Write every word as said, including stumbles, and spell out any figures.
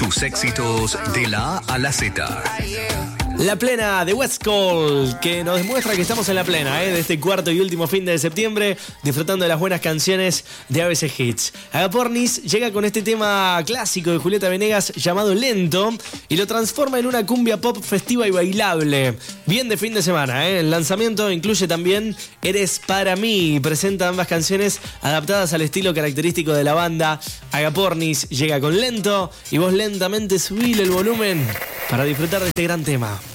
Tus éxitos de la A a la Z. La plena de West Coast, que nos demuestra que estamos en la plena, ¿eh? de este cuarto y último fin de septiembre, disfrutando de las buenas canciones de A B C Hits. Agapornis llega con este tema clásico de Julieta Venegas llamado Lento y lo transforma en una cumbia pop festiva y bailable. Bien de fin de semana, ¿eh? El lanzamiento incluye también Eres para mí y presenta ambas canciones adaptadas al estilo característico de la banda. Agapornis llega con Lento y vos lentamente subile el volumen para disfrutar de este gran tema.